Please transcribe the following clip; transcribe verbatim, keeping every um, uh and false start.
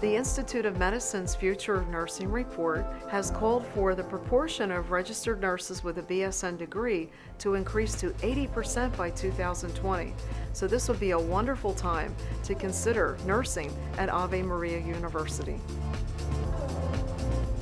The Institute of Medicine's Future of Nursing report has called for the proportion of registered nurses with a B S N degree to increase to eighty percent by two thousand twenty. So this would be a wonderful time to consider nursing at Ave Maria University.